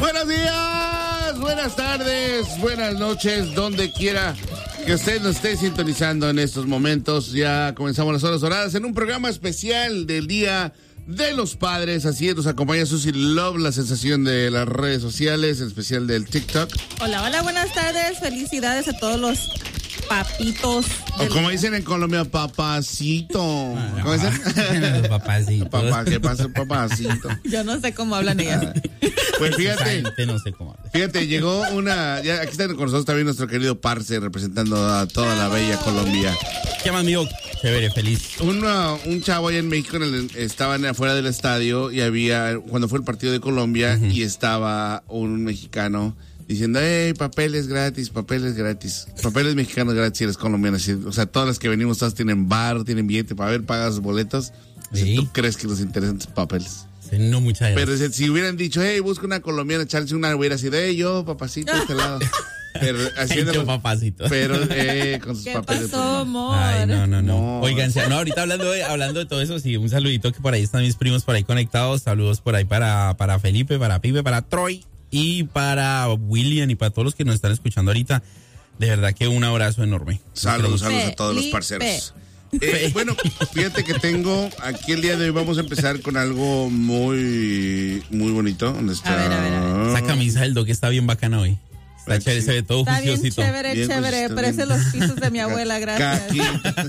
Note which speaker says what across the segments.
Speaker 1: Buenos días, buenas tardes, buenas noches, donde quiera que usted nos esté sintonizando en estos momentos. Ya comenzamos las horas doradas en un programa especial del Día de los Padres. Así es, nos acompaña Susie Love, la sensación de las redes sociales, en especial del TikTok.
Speaker 2: Hola, hola, buenas tardes. Felicidades a todos los papitos.
Speaker 1: O como dicen en Colombia, papacito. ¿Cómo dicen?
Speaker 3: Papacito.
Speaker 1: Papá, ¿qué pasa, papacito?
Speaker 2: Yo no sé cómo hablan ellas.
Speaker 1: Pues fíjate,
Speaker 3: No sé cómo habla.
Speaker 1: fíjate, llegó una, ya aquí está con nosotros también nuestro querido Parce, representando a toda la bella Colombia.
Speaker 3: ¿Qué más, amigo? Chévere, feliz.
Speaker 1: Un chavo allá en México estaban afuera del estadio y había, cuando fue el partido de Colombia, y estaba un mexicano diciendo, hey, papeles gratis, papeles mexicanos gratis, y eres colombiano. O sea, todas las que venimos, todas tienen bar, tienen billete para ver, pagas los boletos.
Speaker 3: Sí.
Speaker 1: ¿Tú crees que nos interesan tus papeles?
Speaker 3: Sí, no, muchas gracias.
Speaker 1: Pero si hubieran dicho, hey, busca una colombiana, echarse una, hubiera sido, hey, yo, papacito, de este lado. Pero haciéndolo,
Speaker 3: papacito.
Speaker 1: pero con sus
Speaker 2: ¿Qué
Speaker 1: papeles.
Speaker 2: pasó, amor?
Speaker 3: Ay, no.
Speaker 1: No.
Speaker 3: Oigan, ahorita hablando de todo eso, sí, un saludito que por ahí están mis primos por ahí conectados. Saludos por ahí para Felipe, para Pipe, para Troy y para William y para todos los que nos están escuchando ahorita. De verdad que un abrazo enorme.
Speaker 1: Saludos a todos los parceros. Bueno, fíjate que tengo aquí el día de hoy, vamos a empezar con algo muy bonito. ¿Dónde está?
Speaker 2: A ver.
Speaker 3: Esa camisa del Doc está bien bacana hoy. Está chévere, se ve todo
Speaker 2: Está bien
Speaker 3: juiciosito.
Speaker 2: chévere,
Speaker 1: Bien,
Speaker 2: chévere.
Speaker 1: pues,
Speaker 2: Parece
Speaker 1: está bien.
Speaker 2: los pisos de mi abuela, gracias.
Speaker 1: Kaki.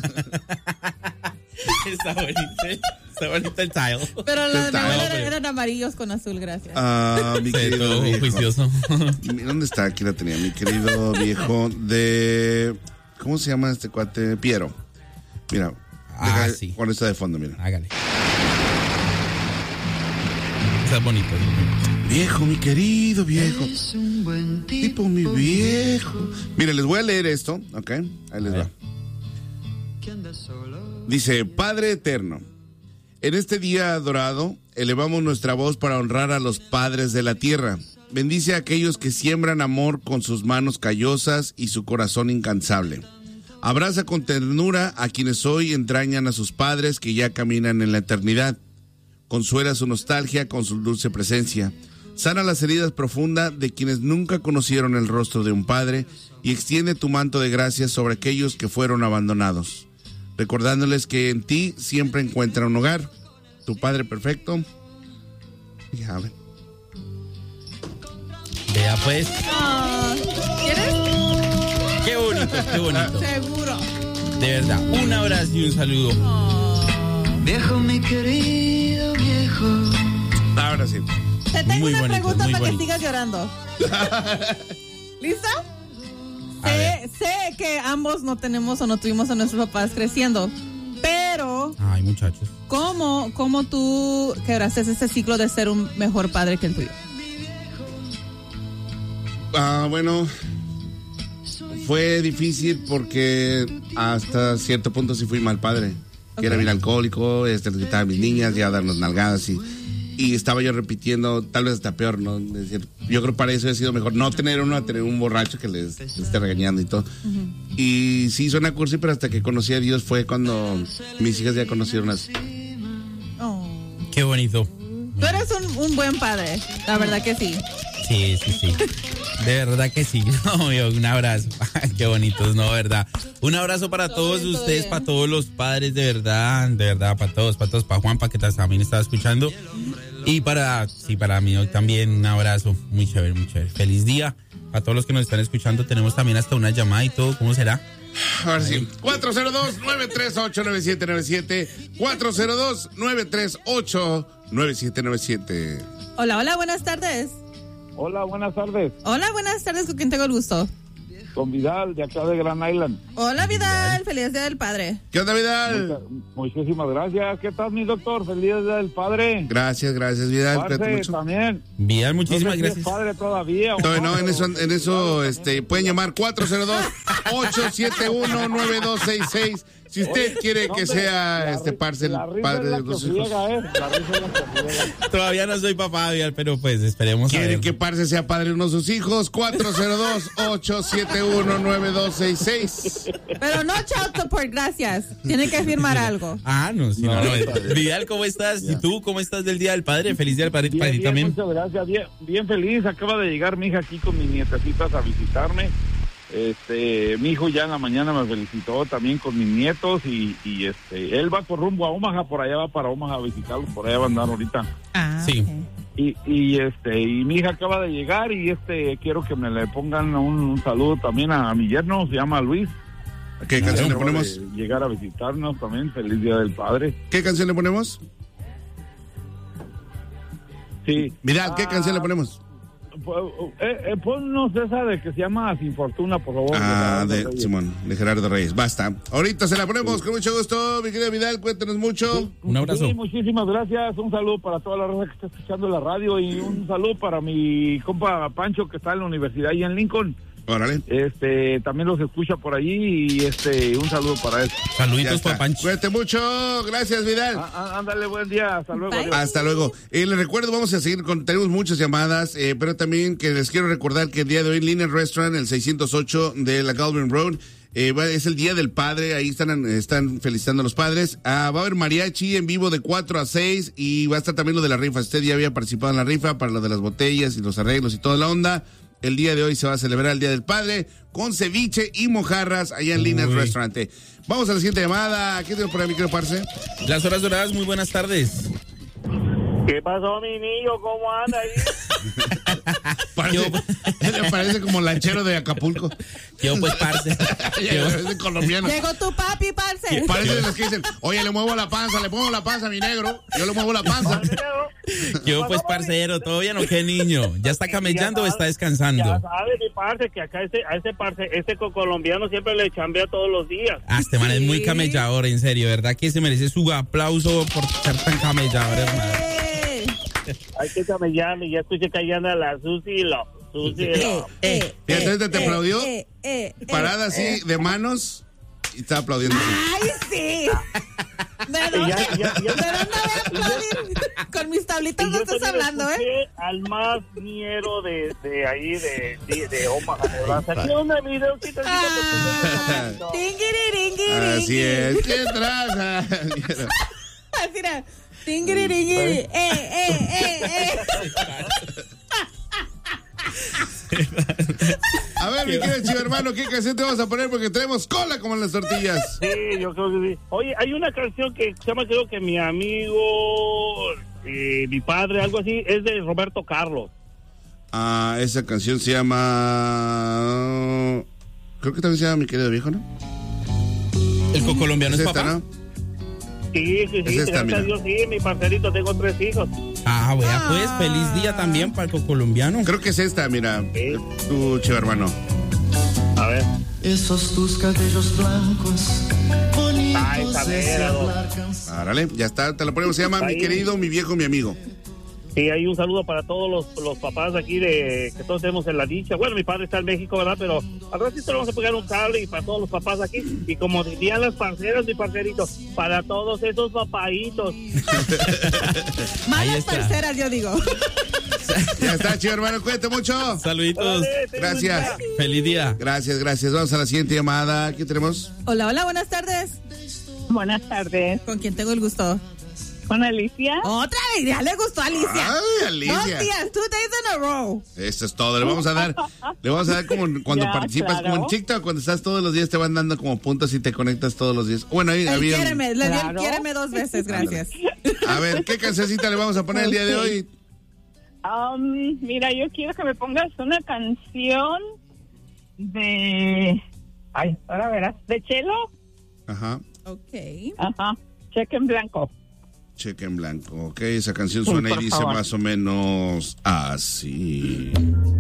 Speaker 3: Está bonito el tile.
Speaker 2: Pero los de mi abuela
Speaker 1: Pero-
Speaker 2: eran amarillos con azul, gracias.
Speaker 1: Mi
Speaker 3: Se ve
Speaker 1: querido
Speaker 3: todo
Speaker 1: viejo.
Speaker 3: juicioso.
Speaker 1: ¿Dónde está? Aquí la tenía, mi querido viejo de... ¿Cómo se llama este cuate? Piero. Mira,
Speaker 3: Sí.
Speaker 1: cuando está de fondo, mira.
Speaker 3: Hágale. Está bonito.
Speaker 1: Viejo, mi querido viejo. Tipo mi viejo. Mire, les voy a leer esto, ¿ok? Ahí les va. Dice, Padre Eterno, en este día adorado, elevamos nuestra voz para honrar a los padres de la tierra. Bendice a aquellos que siembran amor con sus manos callosas y su corazón incansable. Abraza con ternura a quienes hoy entrañan a sus padres que ya caminan en la eternidad. Consuela su nostalgia con su dulce presencia. Sana las heridas profundas de quienes nunca conocieron el rostro de un padre y extiende tu manto de gracia sobre aquellos que fueron abandonados, recordándoles que en ti siempre encuentra un hogar. Tu Padre perfecto. Ya ven.
Speaker 3: Vea pues.
Speaker 2: ¿Quieres?
Speaker 3: Qué bonito.
Speaker 2: Seguro.
Speaker 3: De verdad, un abrazo y un saludo.
Speaker 4: Viejo, mi querido viejo.
Speaker 1: Ahora sí.
Speaker 2: Te tengo
Speaker 3: Muy
Speaker 2: una
Speaker 3: bonito,
Speaker 2: pregunta
Speaker 3: muy
Speaker 2: para que
Speaker 3: bonito.
Speaker 2: sigas llorando. ¿Lista?
Speaker 3: A ver.
Speaker 2: Sé que ambos no tenemos o no tuvimos a nuestros papás creciendo, pero
Speaker 3: Ay, muchachos.
Speaker 2: ¿cómo tú quebraste ese ciclo de ser un mejor padre que el tuyo?
Speaker 1: Bueno, fue difícil porque hasta cierto punto sí fui mal padre. Que era bien alcohólico, les gritaba a mis niñas, ya a darnos nalgadas y estaba yo repitiendo, tal vez hasta peor, ¿no? Es decir, yo creo que para eso ha sido mejor no tener uno a tener un borracho que les esté regañando y todo. Y sí, suena cursi, pero hasta que conocí a Dios fue cuando mis hijas ya conocieron a...
Speaker 2: Oh.
Speaker 3: Qué bonito.
Speaker 2: Tú eres un buen padre, la verdad que sí.
Speaker 3: Sí. De verdad que sí. No, un abrazo. Qué bonitos, no, verdad. Un abrazo para
Speaker 2: Todo
Speaker 3: todos
Speaker 2: bien, todo
Speaker 3: ustedes,
Speaker 2: bien.
Speaker 3: para todos los padres, de verdad, para todos, para Juanpa, que también estaba escuchando. Y para mí también un abrazo. Muy chévere, muy chévere. Feliz día. A todos los que nos están escuchando, tenemos también hasta una llamada y todo. ¿Cómo será?
Speaker 1: Ahora sí, 402-938-9797, 402-938-9797.
Speaker 2: Hola, buenas tardes.
Speaker 5: Hola, buenas tardes.
Speaker 2: Hola, buenas tardes, ¿con quién tengo el gusto?
Speaker 5: Con Vidal, de acá de Grand Island.
Speaker 2: Hola, Vidal, feliz día del padre.
Speaker 1: ¿Qué onda, Vidal?
Speaker 5: Muchísimas gracias. ¿Qué tal, mi doctor? Feliz día del padre.
Speaker 1: Gracias, Vidal. Cuídate
Speaker 5: Parce,
Speaker 1: mucho.
Speaker 5: también.
Speaker 3: Bien, muchísimas
Speaker 5: No sé si es
Speaker 3: gracias.
Speaker 5: padre todavía. o
Speaker 1: No, en eso,
Speaker 5: pero-
Speaker 1: pueden llamar 402-871-9266. Si usted quiere que sea parce el padre de los hijos.
Speaker 3: Todavía no soy papá, pero pues esperemos.
Speaker 1: ¿Quiere que parce sea padre de uno de sus hijos? 402-871-9266.
Speaker 2: Pero no child support, gracias. Tiene que firmar algo.
Speaker 3: No, si no. Vidal, ¿cómo estás? ¿Y tú cómo estás del Día del Padre? Feliz Día del Padre para ti también.
Speaker 5: Muchas gracias, bien feliz. Acaba de llegar mi hija aquí con mis nietecitas a visitarme. Mi hijo ya en la mañana me felicitó también con mis nietos y él va por rumbo a Omaha, por allá va para Omaha a visitarlos, por allá va a andar ahorita.
Speaker 3: Sí.
Speaker 5: Okay. Y mi hija acaba de llegar y quiero que me le pongan un saludo también a mi yerno, se llama Luis.
Speaker 1: ¿Qué canción le ponemos?
Speaker 5: Llegar a visitarnos también, feliz Día del Padre.
Speaker 1: ¿Qué canción le ponemos?
Speaker 5: Sí.
Speaker 1: Mirad, ¿qué canción le ponemos?
Speaker 5: Ponnos esa de que se llama Sin Fortuna, por favor.
Speaker 1: De Simón, de Gerardo Reyes. Basta. Ahorita se la ponemos con mucho gusto, mi querido Vidal. Cuéntanos mucho.
Speaker 3: Un abrazo.
Speaker 5: Sí, muchísimas gracias. Un saludo para toda la raza que está escuchando la radio y un saludo para mi compa Pancho que está en la universidad ahí en Lincoln.
Speaker 1: Órale.
Speaker 5: También los escucha por allí y un saludo para él.
Speaker 3: Saluditos para Pancho.
Speaker 1: Cuídate mucho. Gracias, Vidal.
Speaker 5: Ándale, buen día. Hasta luego.
Speaker 1: Hasta luego. Les recuerdo, vamos a seguir tenemos muchas llamadas, pero también que les quiero recordar que el día de hoy Liner Restaurant, el 608 de la Galvin Road, es el Día del Padre. Ahí están felicitando a los padres. Va a haber mariachi en vivo de 4 a 6 y va a estar también lo de la rifa. Usted ya había participado en la rifa para lo de las botellas y los arreglos y toda la onda. El día de hoy se va a celebrar el Día del Padre con ceviche y mojarras allá en Lina's Restaurant. Vamos a la siguiente llamada. ¿Qué tenemos por ahí, mi querido parce?
Speaker 3: Las horas doradas, muy buenas tardes.
Speaker 6: ¿Qué pasó, mi niño? ¿Cómo anda ahí?
Speaker 1: Parece como lanchero de Acapulco.
Speaker 3: Yo, pues, parce.
Speaker 1: Es colombiano.
Speaker 2: Llegó tu papi, parce.
Speaker 1: Parece de los que dicen, oye, le muevo la panza a mi negro. Yo le muevo la panza.
Speaker 3: Yo, pues, parcero, ¿todo bien o qué, niño? ¿Ya está camellando o está descansando?
Speaker 6: Ya sabe, mi parce, que acá este colombiano siempre le chambea todos los días.
Speaker 3: Este man es muy camellador, en serio, ¿verdad? Que se merece su aplauso por ser tan camellador, hermano.
Speaker 6: Hay que camellarle, ya escuché que ahí anda la Susi.
Speaker 1: Fíjate, te aplaudió parada así de manos y está aplaudiendo.
Speaker 2: ¡Ay, sí! ¿De dónde voy a aplaudir? Con mis tablitas no estás hablando,
Speaker 6: al más niero de ahí, de Omaha. ¿Qué onda, mi Diosito?
Speaker 1: Así es. ¿Qué traza?
Speaker 2: Así era. Tingiri,
Speaker 1: A ver, mi querido chivo hermano, ¿qué canción te vamos a poner? Porque tenemos cola como en las tortillas.
Speaker 6: Sí, yo creo que sí. Oye, hay una canción que se llama, creo que mi amigo, mi padre, algo así, es de Roberto Carlos.
Speaker 1: Esa canción se llama... Creo que también se llama Mi Querido Viejo, ¿no?
Speaker 3: ¿El cocolombiano es
Speaker 1: esta,
Speaker 3: papá?
Speaker 1: ¿no?
Speaker 6: Sí, gracias a Dios, sí, mi parcerito, tengo 3 hijos.
Speaker 3: Vea, pues, feliz día también para el cocolombiano.
Speaker 1: Creo que es esta, mira, tu chivo hermano.
Speaker 6: A ver.
Speaker 4: Esos tus cabellos blancos, bonitos de hablar cansado.
Speaker 1: Árale, ya está, te lo ponemos, se llama Mi Querido, Mi Viejo, Mi Amigo.
Speaker 6: Sí, hay un saludo para todos los papás aquí que todos tenemos en la dicha. Bueno, mi padre está en México, ¿verdad? Pero al ratito le vamos a pegar un cable y para todos los papás aquí. Y como dirían las parceras, mi parcerito, para todos esos papaitos.
Speaker 2: Malas parceras, yo digo.
Speaker 1: Ya está, chido hermano, cuídate mucho.
Speaker 3: Saluditos.
Speaker 1: Gracias.
Speaker 3: Feliz día.
Speaker 1: Gracias. Vamos a la siguiente llamada. ¿Qué tenemos?
Speaker 2: Hola, buenas tardes.
Speaker 7: Buenas tardes.
Speaker 2: ¿Con quién tengo el gusto?
Speaker 7: ¿Con Alicia?
Speaker 2: Otra vez, ya le gustó a Alicia.
Speaker 1: Ay, Alicia.
Speaker 2: 2 días, 2 days in a row.
Speaker 1: Eso es todo. Le vamos a dar como cuando
Speaker 7: Ya,
Speaker 1: participas,
Speaker 7: claro.
Speaker 1: como en TikTok, cuando estás todos los días te van dando como puntos y te conectas todos los días. Bueno, ahí
Speaker 2: El
Speaker 1: había...
Speaker 2: quiéreme, le di el
Speaker 7: Claro.
Speaker 2: quiéreme 2 veces, gracias.
Speaker 1: A ver, ¿qué cancioncita le vamos a poner el día de hoy?
Speaker 7: Mira, yo quiero que me pongas una canción de... Ay, ahora verás. ¿De Chelo?
Speaker 1: Ajá.
Speaker 2: Ok.
Speaker 7: Ajá. Cheque en blanco.
Speaker 1: Cheque en blanco, ok, esa canción suena y
Speaker 7: por
Speaker 1: dice
Speaker 7: favor.
Speaker 1: más o menos así.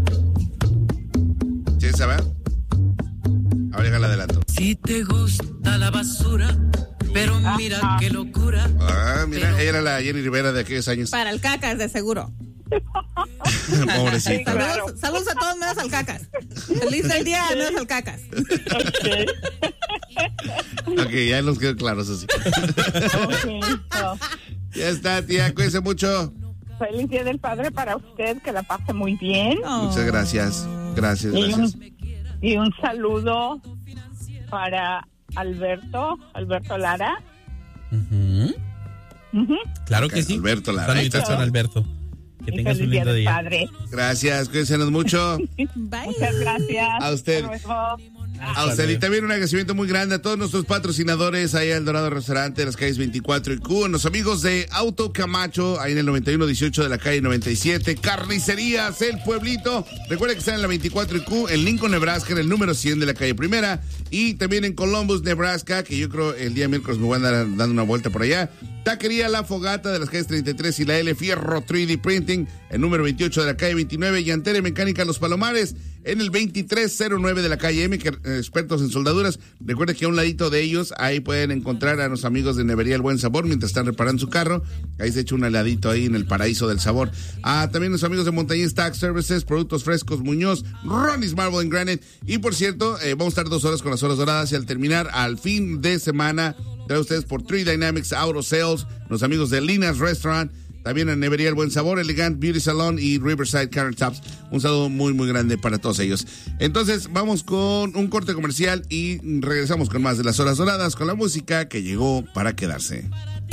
Speaker 1: ¿Sí sabe? Ahora déjala adelanto.
Speaker 4: Si te gusta la basura, pero mira qué locura.
Speaker 1: Mira, ella era la Jenny Rivera de aquellos años.
Speaker 2: Para el cacas, de seguro.
Speaker 1: Pobrecita.
Speaker 7: Claro.
Speaker 2: Saludos a todos menos al cacas. Feliz del día menos al cacas.
Speaker 1: Ok, ya nos quedó claros así.
Speaker 7: Okay, so,
Speaker 1: Ya está, tía, cuídese mucho.
Speaker 7: feliz Día del Padre para usted, que la pase muy bien.
Speaker 1: Muchas gracias. Gracias,
Speaker 7: Y
Speaker 1: gracias.
Speaker 7: y un saludo para Alberto Lara.
Speaker 3: Ujú.
Speaker 7: Ujú.
Speaker 3: Claro
Speaker 1: Ok,
Speaker 3: que sí.
Speaker 1: Alberto Lara.
Speaker 3: Saluditos para Alberto. Que
Speaker 7: Y
Speaker 3: tengas
Speaker 7: feliz
Speaker 3: un
Speaker 7: Día
Speaker 3: lindo
Speaker 7: del
Speaker 3: día.
Speaker 7: Padre.
Speaker 1: Gracias, cuídense mucho.
Speaker 2: Bye.
Speaker 7: Muchas gracias.
Speaker 1: A usted.
Speaker 7: Hasta luego.
Speaker 1: A usted y también un agradecimiento muy grande a todos nuestros patrocinadores ahí al Dorado Restaurante, en las calles 24 y Q, a los amigos de Auto Camacho, ahí en el 9118 de la calle 97, Carnicerías El Pueblito, recuerden que están en la 24 y Q, en Lincoln, Nebraska, en el número 100 de la calle Primera, y también en Columbus, Nebraska, que yo creo el día miércoles me voy a andar dando una vuelta por allá. Taquería La Fogata de las calles 33 y la L, Fierro 3D Printing, el número 28 de la calle 29, y Antera Mecánica Los Palomares, en el 2309 de la calle M, que expertos en soldaduras. Recuerden que a un ladito de ellos, ahí pueden encontrar a los amigos de Nevería El Buen Sabor mientras están reparando su carro. Ahí se echa un heladito ahí en el paraíso del sabor. También los amigos de Montañés Tax Services, Productos Frescos Muñoz, Ronnie's Marble and Granite. Y por cierto, vamos a estar 2 horas con las horas doradas y al terminar, al fin de semana, trae ustedes por 3 Dynamics Auto Sales, los amigos de Lina's Restaurant, también en Nevería El Buen Sabor, Elegant Beauty Salon y Riverside Countertops. Un saludo muy, muy grande para todos ellos. Entonces, vamos con un corte comercial y regresamos con más de las horas doradas, con la música que llegó para quedarse.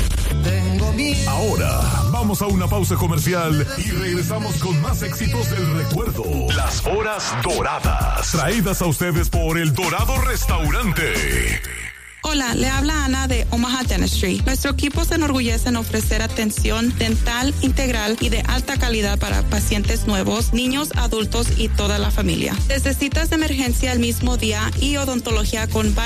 Speaker 8: Ahora, vamos a una pausa comercial y regresamos con más éxitos del recuerdo. Las horas doradas, traídas a ustedes por El Dorado Restaurante.
Speaker 9: Hola, le habla Ana de Omaha Dentistry. Nuestro equipo se enorgullece en ofrecer atención dental integral y de alta calidad para pacientes nuevos, niños, adultos y toda la familia. Desde citas de emergencia el mismo día y odontología con